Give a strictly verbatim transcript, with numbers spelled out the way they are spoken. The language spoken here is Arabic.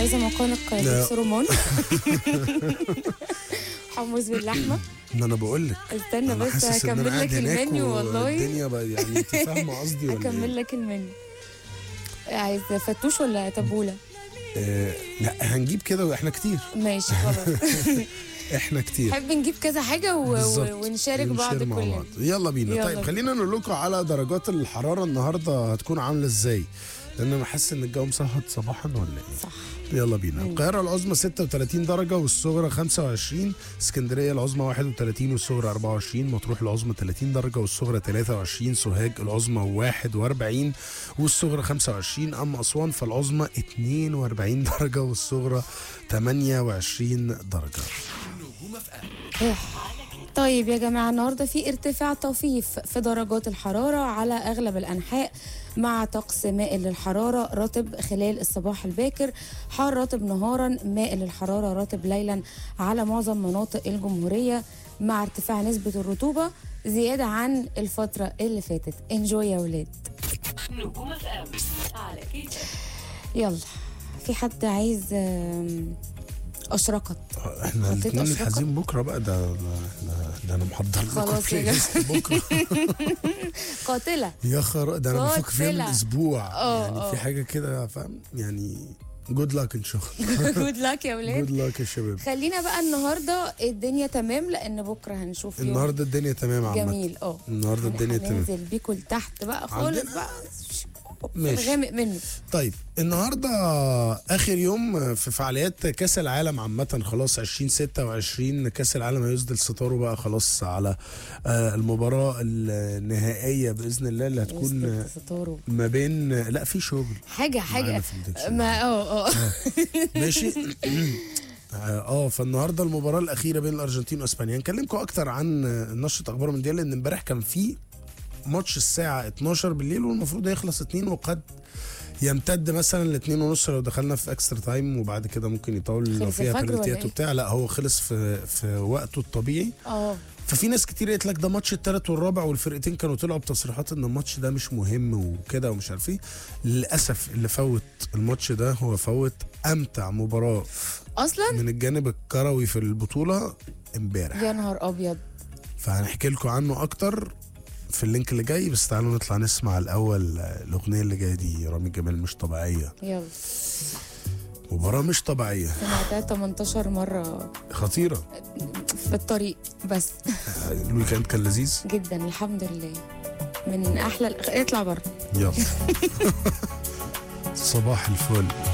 عايزه مقانق لا. دبس رمان. حمص باللحمه. ما انا بقول لك استنى أنا بس حاسس إن أنا هكمل قاعد لك هناك المنيو والله. والدنيا بقى يعني انت فاهمه قصدي ولا هكمل إيه؟ لك المنيو. عايز فتوش ولا تبوله؟ آه لا هنجيب كده واحنا كتير. ماشي خلاص. احنا كتير نحب نجيب كذا حاجه و... بالظبط. و... ونشارك بعض ونشير مع كلنا. بعض. يلا بينا. يلا طيب بينا. خلينا نقول لكم على درجات الحراره النهارده هتكون عامله ازاي، لان انا حاسس ان الجو مسهط صباحا ولا ايه. صح. يلا بينا. القاهره العظمى ستة وثلاثين درجه والصغرى خمسة وعشرين، اسكندريه العظمى واحد وثلاثين والصغرى أربعة وعشرين، مطروح العظمى ثلاثين درجه والصغرى ثلاثة وعشرين، سوهاج العظمى واحد وأربعين والصغرى خمسة وعشرين، اما اسوان فالعظمى اثنين وأربعين درجه والصغرى ثمانية وعشرين درجه. طيب يا جماعة، النهاردة في ارتفاع طفيف في درجات الحرارة على أغلب الأنحاء، مع طقس مائل للحرارة رطب خلال الصباح الباكر، حار رطب نهارا، مائل للحرارة رطب ليلا على معظم مناطق الجمهورية، مع ارتفاع نسبة الرطوبة زيادة عن الفترة اللي فاتت. انجوي يا ولاد. نجوم اف ام على كيف. يلا، في حد عايز آم، أشرقت؟ احنا حطيت الاثنين أشرقة. الحزين بكره بقى، ده ده, ده انا محضر لكم خلاص يا بلاي ليست بكره. قاتلة. يا خرا، ده انا بفكر فيها من قاتلة. اسبوع. اه، يعني اه. في حاجه كده فاهم يعني. جود لاك ان شاء الله. جود لاك يا ولاد. جود لاك يا شباب. خلينا بقى النهارده الدنيا تمام، لان بكره هنشوف يوم النهارده الدنيا تمام عامه. جميل. اه النهارده الدنيا تمام. هننزل بيكم لتحت بقى خالص عندنا- بقى. ماشي. غامق منه. طيب النهارده اخر يوم في فعاليات كاس العالم عامه، خلاص ألفين وستة وعشرين كاس العالم هيسدل ستاره بقى خلاص على آه، المباراه النهائيه باذن الله اللي هتكون يسطا ستاره. ما بين، لا في شغل حاجه حاجه معانا في الدكشن. ما اه اه ماشي. اه فالنهارده المباراه الاخيره بين الارجنتين واسبانيا. هنكلمكم اكتر عن نشره اخبار من دي، لان امبارح كان في ماتش الساعه اتناشر بالليل والمفروض يخلص اتنين، وقد يمتد مثلا ل اتنين ونص لو دخلنا في اكسترا تايم، وبعد كده ممكن يطول لو خلص فيها الفجر ولا بنالتيات إيه؟ وبتاع. لا هو خلص في في وقته الطبيعي. اه ففي ناس كتير قالت لك ده ماتش الثالث والرابع، والفرقتين كانوا طلعوا بتصريحات ان الماتش ده مش مهم وكده ومش عارف ايه. للاسف اللي فوت الماتش ده هو فوت امتع مباراه اصلا. من الجانب الكروي في البطوله امبارح. يا نهار ابيض. فهنحكي لكم عنه اكتر في اللينك اللي جاي، بس تعالوا نطلع نسمع الاول الاغنيه اللي جايه دي. رامي جمال مش طبيعيه. يلا. مباراه مش طبيعيه، سمعتها تمنتاشر مره خطيره. في الطريق بس. الويكند كان لذيذ جدا الحمد لله. من احلى ال- اطلع بره. يلا. صباح الفل.